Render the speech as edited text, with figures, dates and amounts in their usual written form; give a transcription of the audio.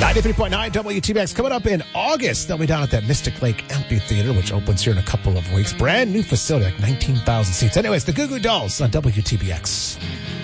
93.9 WTBX coming up in August. They'll be down at that Mystic Lake Amphitheater, which opens here in a couple of weeks. Brand new facility, like 19,000 seats. Anyways, the Goo Goo Dolls on WTBX.